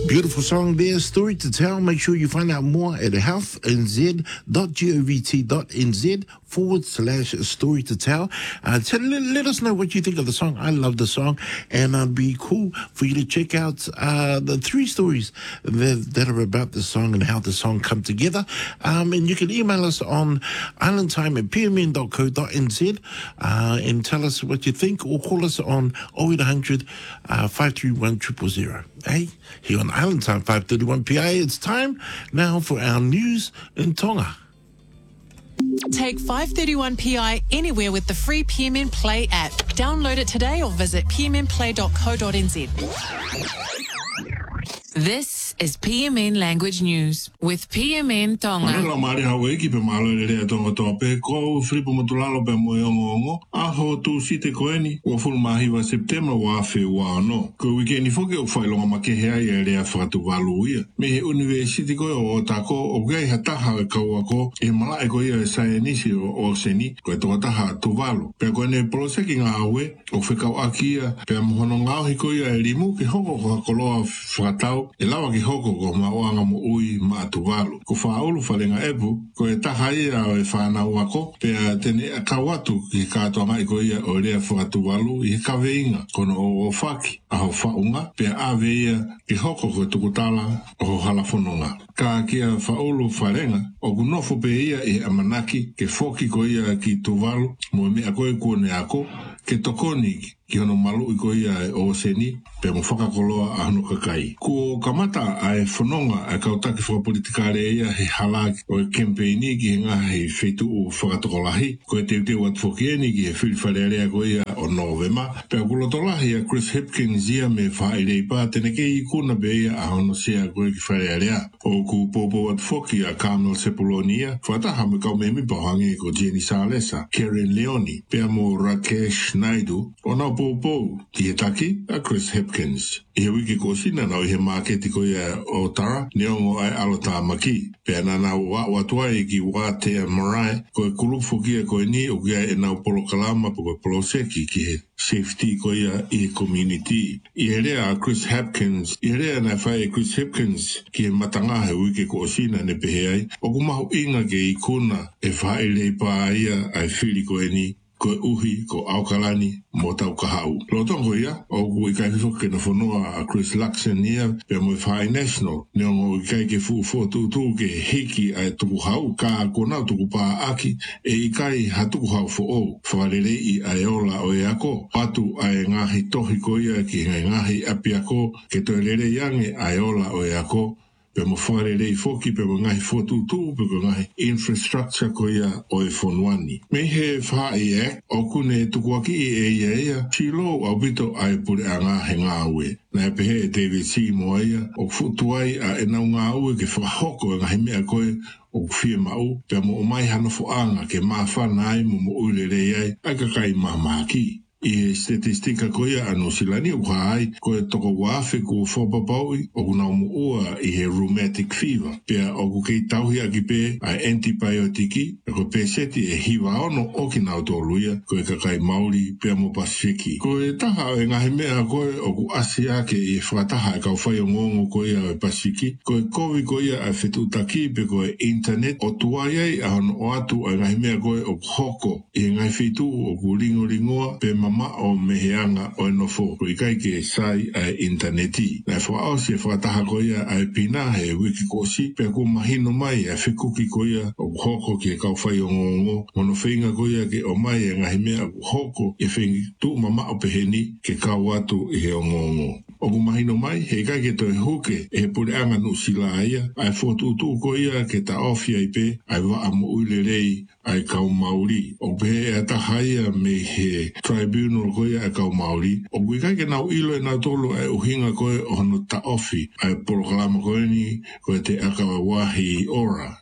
Beautiful song there, Story to Tell. Make sure you find out more at healthnz.govt.nz/story to tell. Let us know what you think of the song. I love the song, and it'd be cool for you to check out the 3 stories that are about the song and how the song come together. And you can email us on islandtime@pmn.co.nz and tell us what you think, or call us on 0800 531 000. Hey, here on Island Time 5:31 PA. It's time now for our news in Tonga. Take 531 PI anywhere with the free PMN Play app. Download it today or visit pmnplay.co.nz. This is PMN Language News with PMN Tonga. Manila mari hawe ki pe malo le tonga tope ko fripo motulalo pe moyongo aho tu site koeni o ful mahi wa September wa fe wa no ko weekend foke o failo ma ke hea ye le afatu valuia me university ko o tako o gai hata ha ka ko e mala e ko ye sainisi o seni ko to ta tu valu pe ko ne proseki ngawe o fe ka akia pe mohono ngau ko ye limu ke hoko ko lo fatau e lawa ki hoko ko mawanga mo ui ma tuvalu. Ko whaulu whalenga epu, ko e tahai a e whanau ako, pe a tene a kawatu ki katoa mai ko ia o rea whakatuvalu i he kaweinga, kono o whaki, a ho whaunga, pe a aveia ki hoko ko tukutala o ho halafononga. Ka kia whaulu whalenga, o kunofo pe ia e amanaki, ke whoki ko ia ki tuvalu, mo me a koe kone ako, ke tokoni ki hono malu i ko ia o seni, pe mo whakakoloa a hano kakai. Ko kamata a e whanonga a kautaki whakapolitikare ia he halaki o e kempeini ki he ngahi whetu o whakatokolahi, ko e teuteu atu whokieni ki he whiwharearea ko ia o Novema, pe a kulotolahi a Chris Hipkins ia me whaereipa tene ke i kuna be ia a hono sea ko e ki wharearea. O ku popo atu whoki a Carmel Sepuloni whataha me kau me mipahange ko Jenny Salesa, Karen Leoni, pe a mo Rakesh Naidu, o nau popo ki he taki a Chris Hipkins. I he wiki ko sina nau i he maketi ko ia o Tara, neongo ai alota maki. Pe anana watua i ki Watea Marae, ko e kulufu kia ko e ni o kia e nau polo kalama po ko polo seki ki he safety ko ia i community. I he rea a Chris Hipkins, i he rea na whae Chris Hipkins ki he matanga he wiki ko sina ne pehe ai, o kumahu inga ke i kuna e whae leipa ia ai whiri ko e ni, ko uhi, ko aukalani, mo tau kahau. Lotongo ia, o ku i kai ke na whanua a Chris Luxon ia, pe mo i whae national, neongo i kai ke fuufotutu ke hiki ai tuku hau, ka konau tuku paa aki, e i kai hatuku hau fo o, whaarere i ai ola o e ako, atu ai ngahi tohi ko ia ki ngahi api ako, ke toelere iange ai ola o e ako, pe mo whaarere i foki, pe mo ngahi fotutu, pe mo ngahi infrastructure ko ia o e whonuani. Me he whae e, o kune tukuaki i ia, chilo au bito ai pure a ngā he ngā ue. Na e pehe e David Seymour ia, o futuai a e nau ngā ue ke whahoko e ngahi mea koe, o whia mau, pe mo o mai hana foanga ke mawhana ai mo uirere ai, ai kakai mamaki. I statistika ko ia ano silani o kai ko e toko wafe ko whapapaui o kuna ua i he rheumatic fever. Pea o ku kei tauhi aki pe a antibiotiki e ko pe seti e hiwa ono o ki nau tōluia ko e kakai Māori pea mo Pasifiki. Ko e taha o e ngahi mea ko e o ku asi ake i e whakataha e kau whai o ngongo ko ia o e Pasifiki. Ko e kovi ko ia a whetutaki pe ko e internet o tuai a hono o atu o e ngahi mea ko e o hoko i e ngai whetu o ku ringoa pe ma o meheanga o nofo ko i kai ke sai a interneti. Na wha au se whataha ko ia a pina he wiki kosi pe ko mahino mai a whikuki ko ia o hoko ke kau whai o ngongo mono whinga ko ia ke o mai e ngahi mea o hoko e whingi tu mama o peheni ke kau atu i he o ngongo. O ku mahino mai he kai ke toi huke e pure anga no sila ia a whotutu ko ia ke ta ofia i pe a wa amu uile ai kau Māori. O pe e tahaia me he tribunal ko ia e kau Māori. O kui kai ke nau ilo e nau tolu e uhinga koe o hono ta ofi ai porokalama koe ni koe te akawa wahi ora.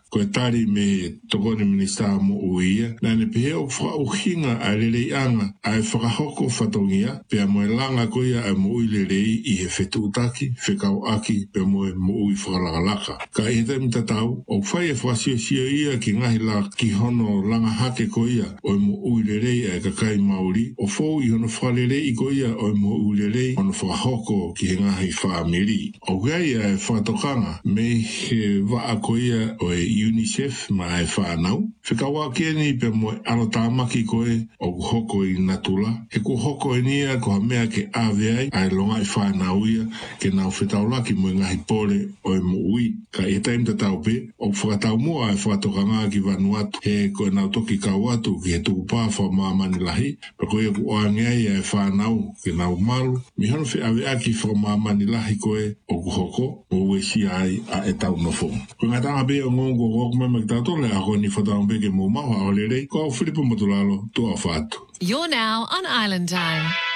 ko tari me tokone minista mo uia na ne pe o fa o hinga a lele anga a whakahoko whatongia pe a moe langa ko ia a mo ui lelei I he whetutaki whekau aki pe moe mo ui whakalakalaka ka e te mitatau o whai e whasio sio ia ki ngahi la ki hono langa hake ko ia o mo ui lelei e kakai Māori o fōu I hono whalelei ko ia o mo ui lelei hono whakahoko ki he ngahi whaamiri o gai e whatokanga me he waa ko ia o e UNICEF ma e whanau whikawa keni pe mo alo tāmaki koe o hoko I natula he ko hoko e nia ko ha mea ke AVI ai longa I whanau ia ke nau whetaulaki mo ngahi pole o e mo ui ka e taimta tau pe o whakatau mua e whatokanga ki Vanuatu he ko e nau toki kauatu ki he tupā whamamani lahi pa koe ku oangai e whanau ke nau malu mi hono whi awe aki whamamani lahi koe o ku hoko o ue si ai a e tau nofo ko ngā tanga be o ngongo o kuma me kitatole a koe ni whatau mbeke mo maua o lelei ko Filipo Motulalo tua whatu. You're now on Island Time.